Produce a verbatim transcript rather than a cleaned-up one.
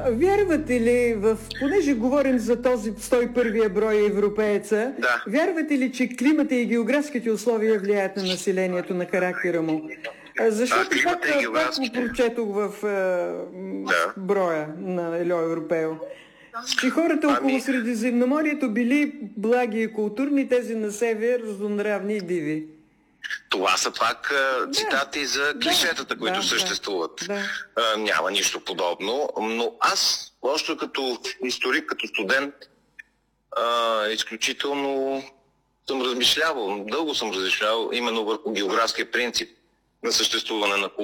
вярвате ли в, понеже говорим за този сто и първия брой европееца, да. Вярвате ли, че климата и географските условия влияят на населението, на характера му? Защото а, пак, и пак го прочетох в да. броя на Ело Европео, че хората около ами... Средиземноморието били благи и културни, тези на север злонравни и диви. Това са пак да. цитати за клишетата, да, които да, съществуват. Да. А, няма нищо подобно, но аз, още като историк, като студент, а, изключително съм размишлявал, дълго съм размишлявал именно върху географския принцип на съществуване на